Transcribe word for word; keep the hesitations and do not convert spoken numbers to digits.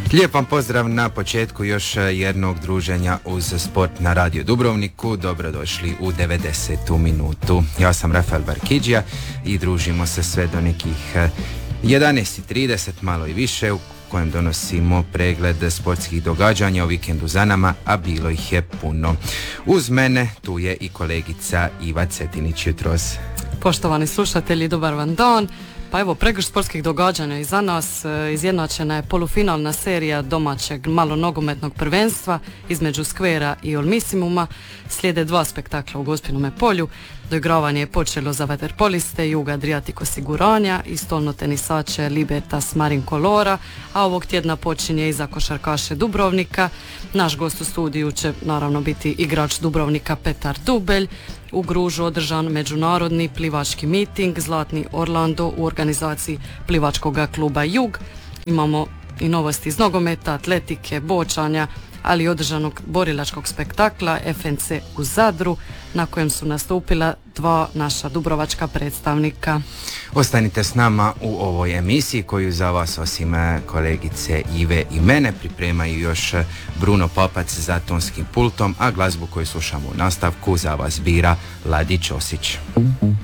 Lijep vam pozdrav na početku još jednog druženja uz sport na Radio Dubrovniku. Dobrodošli u devedesetu minutu. Ja sam Rafael Barkidžija i družimo se sve do nekih jedanaest i trideset, malo i više, u kojem donosimo pregled sportskih događanja o vikendu za nama, a bilo ih je puno. Uz mene tu je i kolegica Iva Cetinić. Jutros. Poštovani slušatelji, dobar vam dan. Pa evo, pregršt sportskih događanja iza nas. Izjednačena je polufinalna serija domaćeg malo nogometnog prvenstva između Skvera i Olmissimuma. Slijede dva spektakla u Gospinome polju. Doigravanje je počelo za vaterpoliste Juga Adriatico Osiguranja i stolno tenisače Libertas Marinko Lora, a ovog tjedna počinje i za košarkaše Dubrovnika. Naš gost u studiju će naravno biti igrač Dubrovnika Petar Dubelj. U Gružu održan međunarodni plivački miting Zlatni Orlando u organizaciji plivačkog kluba Jug. Imamo i novosti iz nogometa, atletike, bočanja, ali i održanog borilačkog spektakla F N C u Zadru, na kojem su nastupila dva naša dubrovačka predstavnika. Ostanite s nama u ovoj emisiji koju za vas osim kolegice Ive i mene pripremaju još Bruno Papac za tonskim pultom, a glazbu koju slušamo u nastavku za vas bira Ladi Ćosić.